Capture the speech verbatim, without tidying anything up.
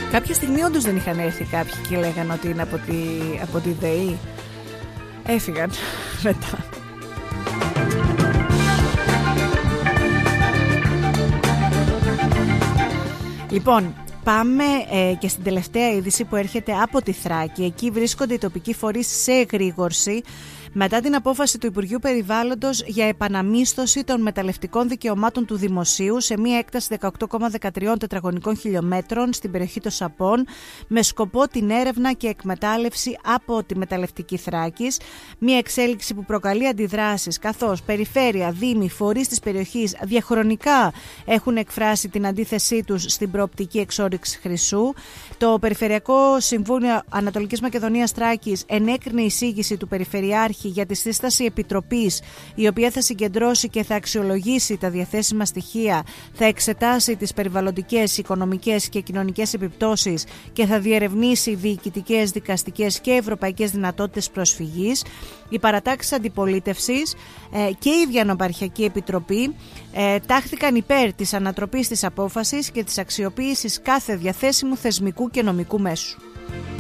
Κάποια στιγμή όντως δεν είχαν έρθει κάποιοι και λέγανε ότι είναι από τη, από τη ΔΕΗ. Έφυγαν μετά. Λοιπόν, πάμε ε, και στην τελευταία είδηση που έρχεται από τη Θράκη. Εκεί βρίσκονται οι τοπικοί φορείς σε εγρήγορση μετά την απόφαση του Υπουργείου Περιβάλλοντος για επαναμίσθωση των μεταλλευτικών δικαιωμάτων του δημοσίου σε μια έκταση δεκαοκτώ κόμμα δεκατρία τετραγωνικών χιλιόμετρων στην περιοχή των Σαπών, με σκοπό την έρευνα και εκμετάλλευση από τη μεταλλευτική Θράκης. Μια εξέλιξη που προκαλεί αντιδράσεις, καθώς περιφέρεια, δήμοι, φορείς της περιοχής διαχρονικά έχουν εκφράσει την αντίθεσή τους στην προοπτική εξόρυξη χρυσού. Το Περιφερειακό Συμβούλιο Ανατολικής Μακεδονίας Θράκης ενέκρινε εισήγηση του Περιφερειάρχη για τη σύσταση επιτροπής, η οποία θα συγκεντρώσει και θα αξιολογήσει τα διαθέσιμα στοιχεία, θα εξετάσει τις περιβαλλοντικές, οικονομικές και κοινωνικές επιπτώσεις και θα διερευνήσει διοικητικές, δικαστικές και ευρωπαϊκές δυνατότητες προσφυγής. Οι παρατάξεις αντιπολίτευσης ε, και η Διανοπαρχιακή Επιτροπή ε, τάχθηκαν υπέρ της ανατροπής της απόφασης και της αξιοποίησης κάθε διαθέσιμου θεσμικού και νομικού μέσου.